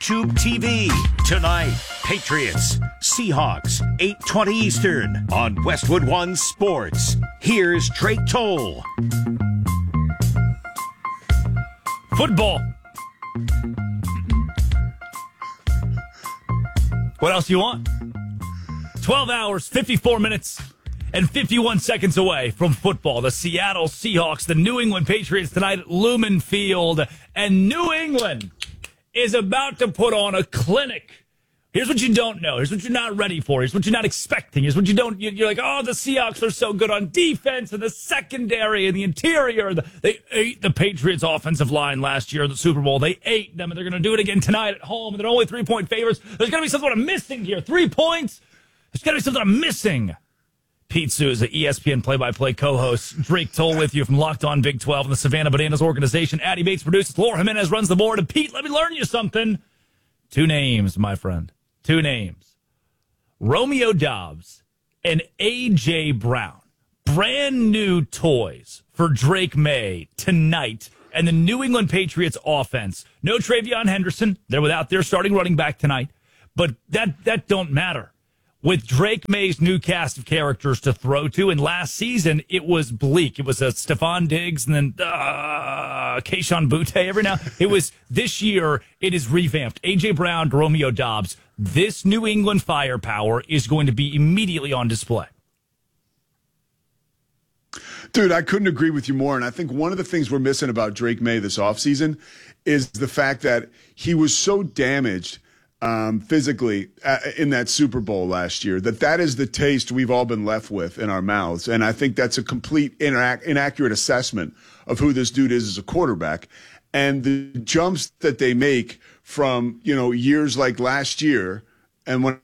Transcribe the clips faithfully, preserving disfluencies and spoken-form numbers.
Tube T V. Tonight, Patriots, Seahawks, eight twenty Eastern on Westwood One Sports. Here's Drake Toll. Football. What else do you want? twelve hours, fifty-four minutes, and fifty-one seconds away from football. The Seattle Seahawks, the New England Patriots tonight at Lumen Field. And New England is about to put on a clinic. Here's what you don't know. Here's what you're not ready for. Here's what you're not expecting. Here's what you don't, you're like, oh, the Seahawks are so good on defense and the secondary and the interior. They ate the Patriots offensive line last year at the Super Bowl. They ate them, and they're going to do it again tonight at home. And they're only three-point favorites. There's got to be something I'm missing here. Three points? There's got to be something I'm missing. Pete Souza, E S P N play-by-play co-host. Drake Toll with you from Locked On Big twelve and the Savannah Bananas organization. Addie Bates produces. Laura Jimenez runs the board. And Pete, let me learn you something. Two names, my friend. Two names. Romeo Doubs and A J. Brown. Brand new toys for Drake May tonight and the New England Patriots offense. No Travion Henderson. They're without their starting running back tonight. But that, that don't matter. With Drake May's new cast of characters to throw to, and last season it was bleak. It was a Stephon Diggs and then uh, Kayshon Boutte every now. It was this year. It is revamped. A J. Brown, Romeo Doubs. This New England firepower is going to be immediately on display. Dude, I couldn't agree with you more. And I think one of the things we're missing about Drake May this offseason is the fact that he was so damaged Um, physically uh, in that Super Bowl last year, that that is the taste we've all been left with in our mouths. And I think that's a complete inac- inaccurate assessment of who this dude is as a quarterback. And the jumps that they make from, you know, years like last year, and when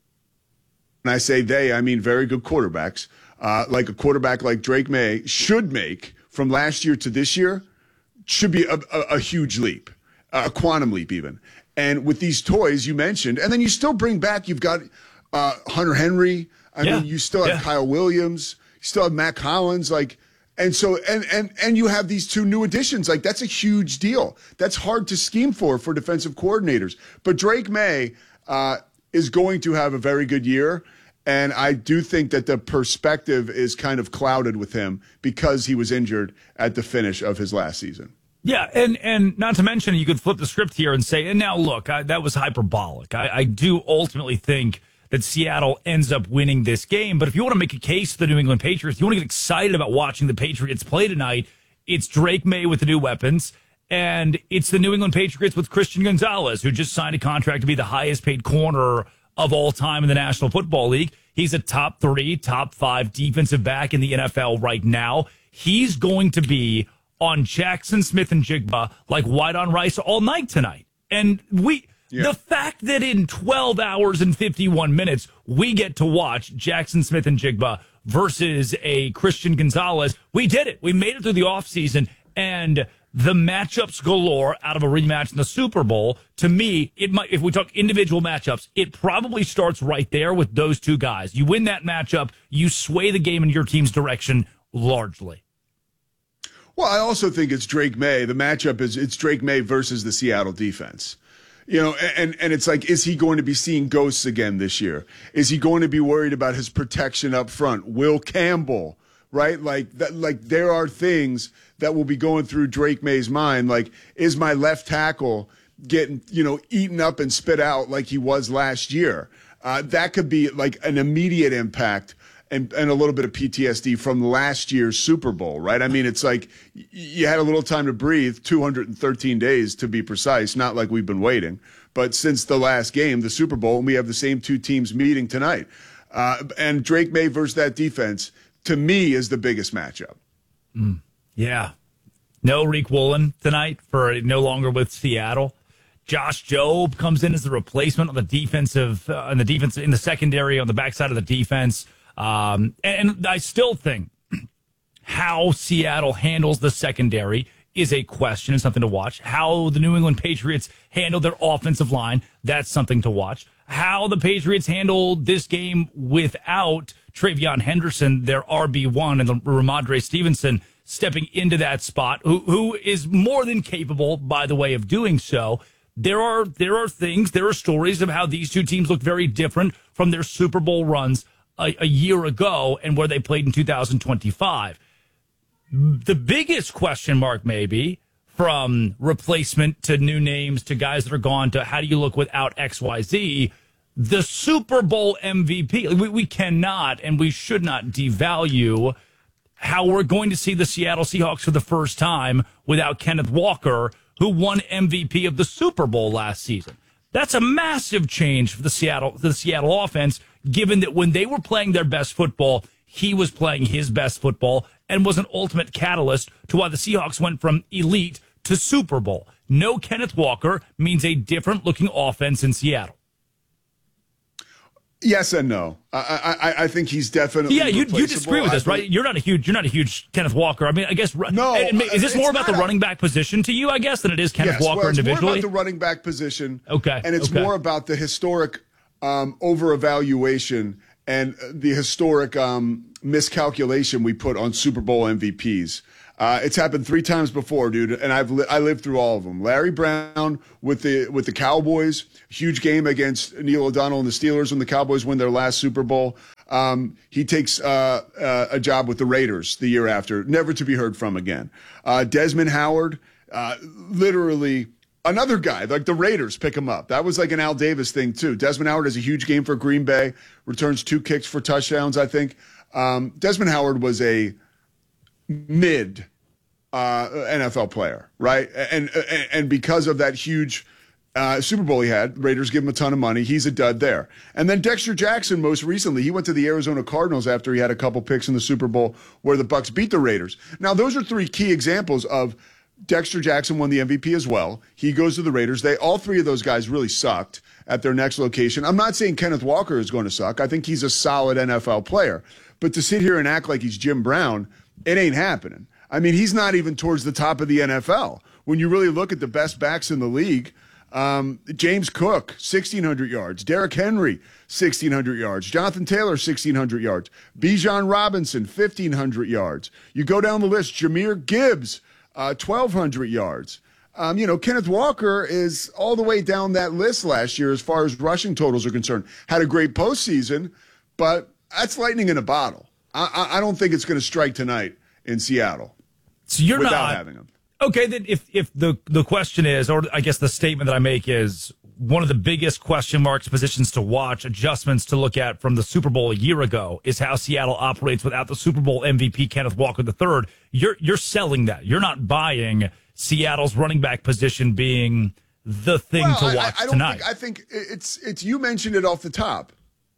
I say they, I mean very good quarterbacks, uh, like a quarterback like Drake May should make from last year to this year, should be a, a, a huge leap, a quantum leap even. And with these toys you mentioned, and then you still bring back, you've got uh, Hunter Henry. I yeah. mean, you still have yeah. Kyle Williams. You still have Matt Collins. Like, and so, and, and, and you have these two new additions. Like, that's a huge deal. That's hard to scheme for, for defensive coordinators. But Drake May uh, is going to have a very good year. And I do think that the perspective is kind of clouded with him because he was injured at the finish of his last season. Yeah, and, and not to mention, you could flip the script here and say, and now look, I, that was hyperbolic. I, I do ultimately think that Seattle ends up winning this game. But if you want to make a case for the New England Patriots, you want to get excited about watching the Patriots play tonight, it's Drake May with the new weapons, and it's the New England Patriots with Christian Gonzalez, who just signed a contract to be the highest paid corner of all time in the National Football League. He's a top three, top five defensive back in the N F L right now. He's going to be on Jackson Smith and Jigba like white on rice all night tonight. And we, yeah. the fact that in twelve hours and fifty-one minutes, we get to watch Jackson Smith and Jigba versus a Christian Gonzalez, we did it. We made it through the offseason, and the matchups galore out of a rematch in the Super Bowl, to me, it might, if we talk individual matchups, it probably starts right there with those two guys. You win that matchup, you sway the game in your team's direction largely. Well, I also think it's Drake May. The matchup is it's Drake May versus the Seattle defense. You know, and, and it's like, is he going to be seeing ghosts again this year? Is he going to be worried about his protection up front? Will Campbell, right? Like that, like there are things that will be going through Drake May's mind. Like, is my left tackle getting, you know, eaten up and spit out like he was last year? Uh, that could be like an immediate impact. And, and a little bit of P T S D from last year's Super Bowl, right? I mean, it's like y- you had a little time to breathe, two hundred thirteen days to be precise, not like we've been waiting. But since the last game, the Super Bowl, and we have the same two teams meeting tonight. Uh, and Drake May versus that defense, to me, is the biggest matchup. Mm, yeah. No Reek Woolen tonight for no longer with Seattle. Josh Jobe comes in as the replacement on the defensive, uh, on the defense in the secondary on the backside of the defense. Um, and I still think how Seattle handles the secondary is a question and something to watch. How the New England Patriots handle their offensive line, that's something to watch. How the Patriots handle this game without Travion Henderson, their R B one, and Ramondre Stevenson stepping into that spot, who, who is more than capable, by the way, of doing so. there are there are things, there are stories of how these two teams look very different from their Super Bowl runs a, a year ago and where they played in two thousand twenty-five. The biggest question mark, maybe, from replacement to new names to guys that are gone to how do you look without X Y Z, the Super Bowl M V P. We, we cannot and we should not devalue how we're going to see the Seattle Seahawks for the first time without Kenneth Walker, who won M V P of the Super Bowl last season. That's a massive change for the Seattle the Seattle offense, given that when they were playing their best football, he was playing his best football and was an ultimate catalyst to why the Seahawks went from elite to Super Bowl. No Kenneth Walker means a different looking offense in Seattle. Yes and no. I I, I think he's definitely yeah. You you disagree with this, right? You're not a huge you're not a huge Kenneth Walker. I mean, I guess no. And, and is this more about the a, running back position to you, I guess, than it is Kenneth yes, Walker well, it's individually? More about the running back position. Okay, and it's okay. more about the historic um, over evaluation and the historic um, miscalculation we put on Super Bowl M V Ps. Uh, it's happened three times before, dude, and I've li- I lived through all of them. Larry Brown with the with the Cowboys, huge game against Neil O'Donnell and the Steelers when the Cowboys win their last Super Bowl. Um, he takes uh, uh, a job with the Raiders the year after, never to be heard from again. Uh, Desmond Howard, uh, literally another guy, like the Raiders pick him up. That was like an Al Davis thing too. Desmond Howard has a huge game for Green Bay, returns two kicks for touchdowns, I think. Um, Desmond Howard was a mid uh, N F L player, right? And, and and because of that huge uh, Super Bowl he had, Raiders give him a ton of money. He's a dud there. And then Dexter Jackson, most recently, he went to the Arizona Cardinals after he had a couple picks in the Super Bowl where the Bucs beat the Raiders. Now, those are three key examples of Dexter Jackson won the M V P as well. He goes to the Raiders. They all three of those guys really sucked at their next location. I'm not saying Kenneth Walker is going to suck. I think he's a solid N F L player. But to sit here and act like he's Jim Brown, it ain't happening. I mean, he's not even towards the top of the N F L. When you really look at the best backs in the league, um, James Cook, sixteen hundred yards. Derrick Henry, sixteen hundred yards. Jonathan Taylor, sixteen hundred yards. Bijan Robinson, fifteen hundred yards. You go down the list, Jahmyr Gibbs, uh, twelve hundred yards. Um, you know, Kenneth Walker is all the way down that list last year as far as rushing totals are concerned. Had a great postseason, but that's lightning in a bottle. I, I, I don't think it's going to strike tonight in Seattle. So you're without not having him. Okay, then if if the the question is, or I guess the statement that I make is, one of the biggest question marks, positions to watch, adjustments to look at from the Super Bowl a year ago is how Seattle operates without the Super Bowl M V P Kenneth Walker the third. You're you're selling that. You're not buying Seattle's running back position being the thing well, to watch I, I don't tonight. Think, I think it's it's you mentioned it off the top.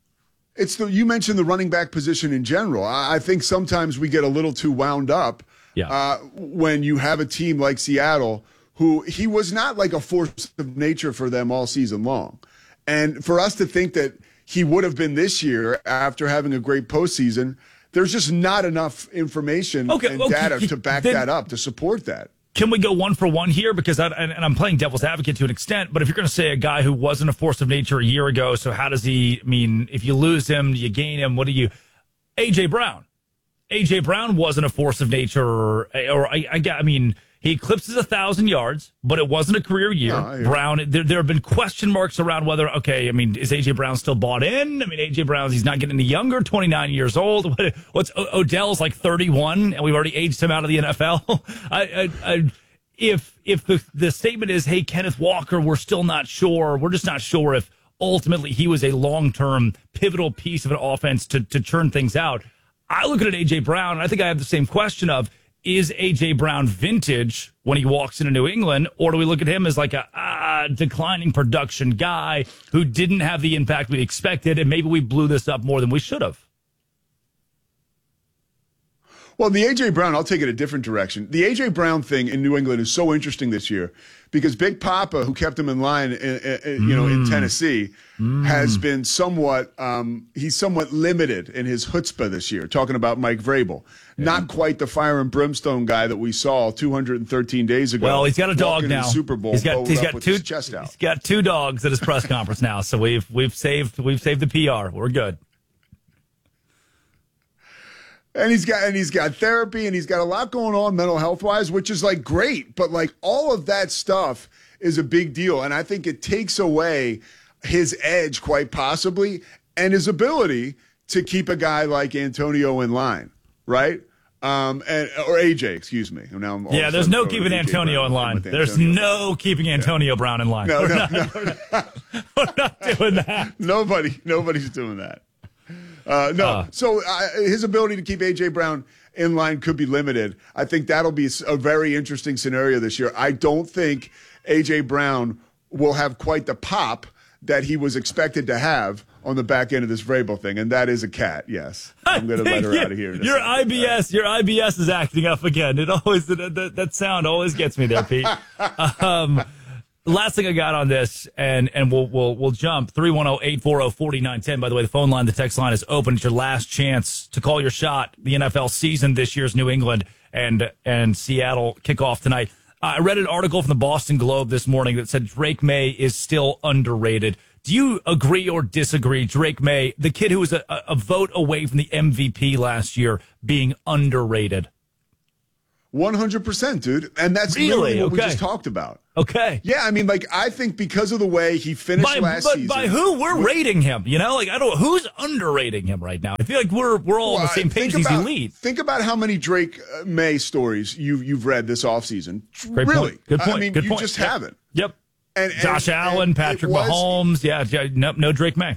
It's the you mentioned the running back position in general. I, I think sometimes we get a little too wound up. Yeah. Uh, when you have a team like Seattle, who he was not like a force of nature for them all season long. And for us to think that he would have been this year after having a great postseason, there's just not enough information okay, and okay. data to back then, that up, to support that. Can we go one for one here? Because I, and, and I'm playing devil's advocate to an extent, but if you're going to say a guy who wasn't a force of nature a year ago, so how does he, I mean, if you lose him, you gain him, what do you, A J Brown. A J Brown wasn't a force of nature, or, or I, I, I mean, he eclipses a thousand yards, but it wasn't a career year. No, Brown, there, there have been question marks around whether, okay, I mean, is A J Brown still bought in? I mean, A J Brown, he's not getting any younger, twenty-nine years old. What, what's Odell's like thirty-one, and we've already aged him out of the N F L. I, I, I, if if the the statement is, hey, Kenneth Walker, we're still not sure. We're just not sure if ultimately he was a long term pivotal piece of an offense to to churn things out. I look at A J Brown, and I think I have the same question of, is A J Brown vintage when he walks into New England, or do we look at him as like a ah, declining production guy who didn't have the impact we expected, and maybe we blew this up more than we should have? Well, the A J Brown, I'll take it a different direction. The A J Brown thing in New England is so interesting this year because Big Papa, who kept him in line, in, in, you know, in Tennessee, mm. has been somewhat, um, he's somewhat limited in his chutzpah this year, talking about Mike Vrabel. Yeah. Not quite the fire and brimstone guy that we saw two hundred thirteen days ago. Well, he's got a dog now. Super Bowl, he's got, he's got with two, his chest out. He's got two dogs at his press conference now, so we've we've saved we've saved the P R. We're good. And he's got and he's got therapy and he's got a lot going on mental health wise, which is like great. But like all of that stuff is a big deal. And I think it takes away his edge quite possibly and his ability to keep a guy like Antonio in line, right? Um, and or A J, excuse me. Now I'm yeah, there's no keeping Antonio in line. There's no keeping Antonio Brown in line. No, we're, no, not, no. We're, not, we're not doing that. Nobody, nobody's doing that. Uh, no, uh, so uh, his ability to keep A J Brown in line could be limited. I think that'll be a very interesting scenario this year. I don't think A J Brown will have quite the pop that he was expected to have on the back end of this Vrabel thing, and that is a cat. Yes, I'm going to let her you, out of here. Your I B S, your I B S is acting up again. It always that, that, that sound always gets me there, Pete. um, last thing I got on this, and and we'll we'll we'll jump three one zero, eight four zero, four nine one zero. By the way, the phone line, the text line is open. It's your last chance to call your shot. The N F L season this year's New England and and Seattle kickoff tonight. I read an article from the Boston Globe this morning that said Drake May is still underrated. Do you agree or disagree, Drake May, the kid who was a, a vote away from the M V P last year, being underrated? one hundred percent, dude. And that's really literally what okay. we just talked about. Okay. Yeah, I mean, like, I think because of the way he finished by, last but season. By who? We're with, rating him, you know? Like, I don't who's underrating him right now? I feel like we're we're all well, on the same page. He's elite. Think about how many Drake May stories you've, you've read this offseason. Great really? Point. Good point. I mean, Good you point. just yep. haven't. Yep. And, and, Josh Allen, and Patrick was, Mahomes. Yeah, yeah no, no Drake May.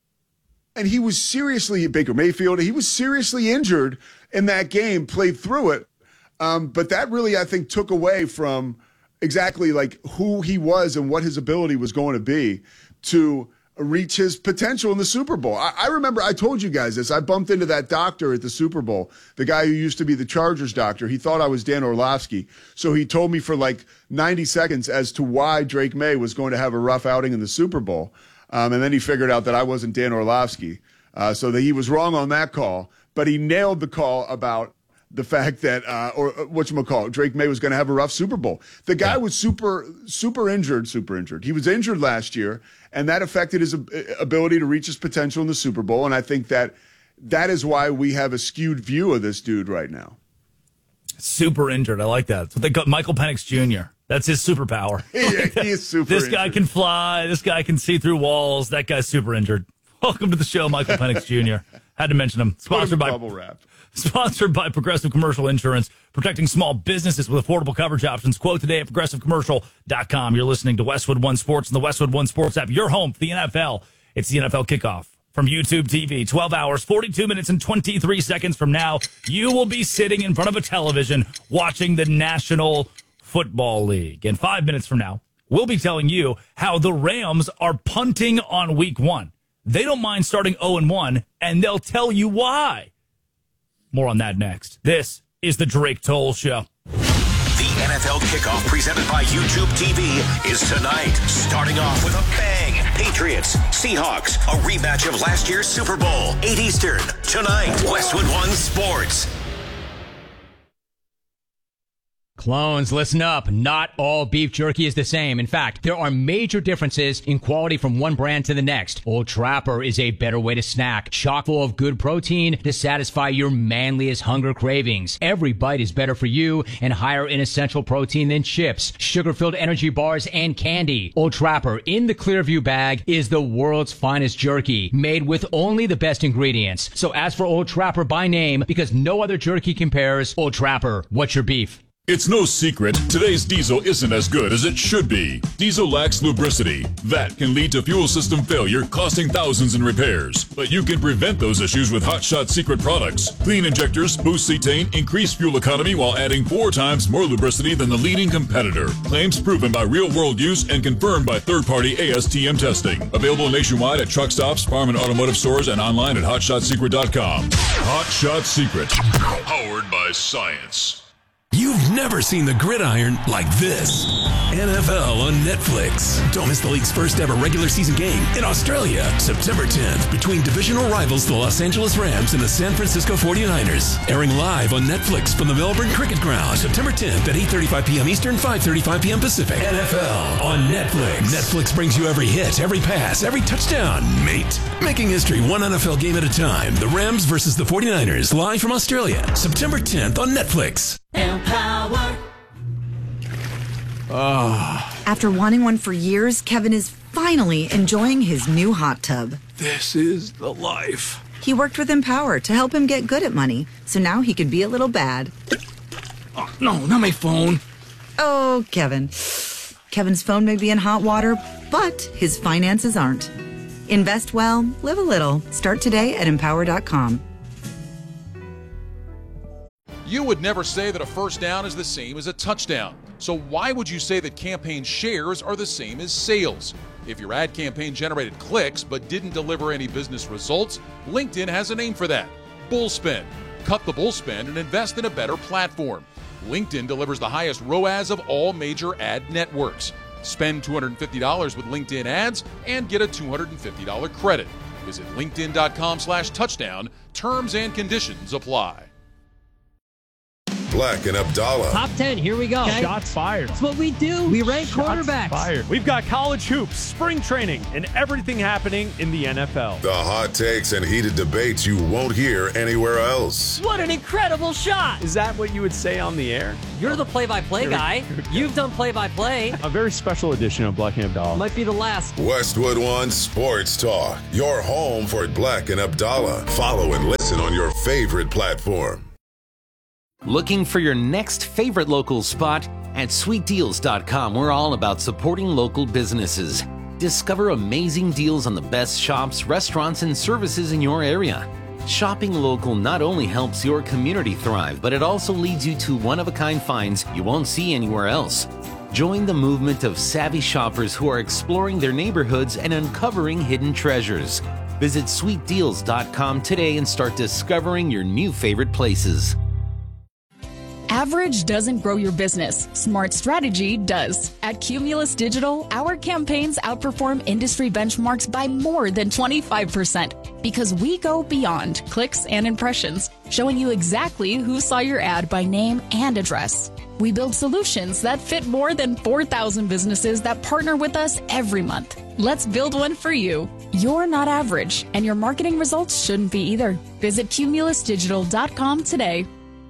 And he was seriously, Baker Mayfield, he was seriously injured in that game, played through it. Um, but that really, I think, took away from exactly like who he was and what his ability was going to be to reach his potential in the Super Bowl. I, I remember I told you guys this. I bumped into that doctor at the Super Bowl, the guy who used to be the Chargers doctor. He thought I was Dan Orlovsky. So he told me for like ninety seconds as to why Drake May was going to have a rough outing in the Super Bowl. Um, and then he figured out that I wasn't Dan Orlovsky. Uh, so that he was wrong on that call. But he nailed the call about the fact that, uh, or whatchamacallit, Drake May was going to have a rough Super Bowl. The guy yeah. was super, super injured, super injured. He was injured last year, and that affected his ability to reach his potential in the Super Bowl. And I think that that is why we have a skewed view of this dude right now. Super injured. I like that. That's what they call Michael Penix Junior That's his superpower. Yeah, he is super This injured. guy can fly. This guy can see through walls. That guy's super injured. Welcome to the show, Michael Penix Junior Had to mention him. Sponsored by bubble wrap. Sponsored by Progressive Commercial Insurance, protecting small businesses with affordable coverage options. Quote today at progressive commercial dot com. You're listening to Westwood One Sports and the Westwood One Sports app. Your home for the N F L. It's the N F L kickoff from YouTube T V. twelve hours, forty-two minutes, and twenty-three seconds from now, you will be sitting in front of a television watching the National Football League. And five minutes from now, we'll be telling you how the Rams are punting on week one. They don't mind starting oh and one, and they'll tell you why. More on that next. This is the Drake Toll Show. The N F L kickoff presented by YouTube T V is tonight. Starting off with a bang. Patriots, Seahawks, a rematch of last year's Super Bowl. eight Eastern, tonight. Westwood One Sports. Clones, listen up. Not all beef jerky is the same. In fact, there are major differences in quality from one brand to the next. Old Trapper is a better way to snack, chock full of good protein to satisfy your manliest hunger cravings. Every bite is better for you and higher in essential protein than chips, sugar-filled energy bars, and candy. Old Trapper in the Clearview bag is the world's finest jerky, made with only the best ingredients. So ask for Old Trapper by name because no other jerky compares. Old Trapper, what's your beef? It's no secret, today's diesel isn't as good as it should be. Diesel lacks lubricity. That can lead to fuel system failure, costing thousands in repairs. But you can prevent those issues with Hot Shot Secret products. Clean injectors, boost cetane, increase fuel economy while adding four times more lubricity than the leading competitor. Claims proven by real-world use and confirmed by third-party A S T M testing. Available nationwide at truck stops, farm and automotive stores, and online at hot shot secret dot com. Hot Shot Secret. Powered by science. You've never seen the gridiron like this. N F L on Netflix. Don't miss the league's first ever regular season game in Australia, September tenth, between divisional rivals the Los Angeles Rams and the San Francisco forty-niners. Airing live on Netflix from the Melbourne Cricket Ground, September tenth at eight thirty-five p.m. Eastern, five thirty-five p.m. Pacific. N F L on Netflix. Netflix brings you every hit, every pass, every touchdown, mate. Making history one N F L game at a time. The Rams versus the forty-niners, live from Australia, September tenth on Netflix. Empower. Oh. After wanting one for years, Kevin is finally enjoying his new hot tub. This is the life. He worked with Empower to help him get good at money, so now he can be a little bad. Oh, no, not my phone. Oh, Kevin. Kevin's phone may be in hot water, but his finances aren't. Invest well, live a little. Start today at empower dot com. You would never say that a first down is the same as a touchdown. So why would you say that campaign shares are the same as sales? If your ad campaign generated clicks but didn't deliver any business results, LinkedIn has a name for that: bullspend. Cut the bullspend and invest in a better platform. LinkedIn delivers the highest R O A S of all major ad networks. Spend two hundred fifty dollars with LinkedIn ads and get a two hundred fifty dollars credit. Visit linkedin.com slash touchdown. Terms and conditions apply. Black and Abdallah. Top ten, here we go. Okay. Shots fired. That's what we do. We rank Shots quarterbacks. Fired. We've got college hoops, spring training, and everything happening in the N F L. The hot takes and heated debates you won't hear anywhere else. What an incredible shot. Is that what you would say on the air? You're the play-by-play guy. You've done play-by-play. A very special edition of Black and Abdallah. Might be the last. Westwood One Sports Talk. Your home for Black and Abdallah. Follow and listen on your favorite platform. Looking for your next favorite local spot? At sweet deals dot com, we're all about supporting local businesses. Discover amazing deals on the best shops, restaurants, and services in your area. Shopping local not only helps your community thrive, but it also leads you to one-of-a-kind finds you won't see anywhere else. Join the movement of savvy shoppers who are exploring their neighborhoods and uncovering hidden treasures. Visit sweet deals dot com today and start discovering your new favorite places. Average doesn't grow your business. Smart strategy does. At Cumulus Digital, our campaigns outperform industry benchmarks by more than twenty-five percent because we go beyond clicks and impressions, showing you exactly who saw your ad by name and address. We build solutions that fit more than four thousand businesses that partner with us every month. Let's build one for you. You're not average, and your marketing results shouldn't be either. Visit cumulus digital dot com today.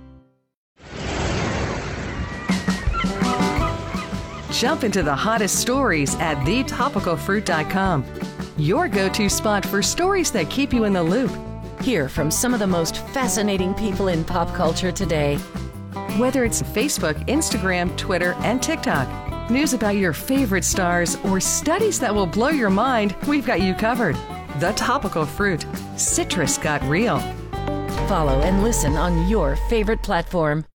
Jump into the hottest stories at the topical fruit dot com. Your go-to spot for stories that keep you in the loop. Hear from some of the most fascinating people in pop culture today. Whether it's Facebook, Instagram, Twitter, and TikTok, news about your favorite stars, or studies that will blow your mind, we've got you covered. The Topical Fruit. Citrus got real. Follow and listen on your favorite platform.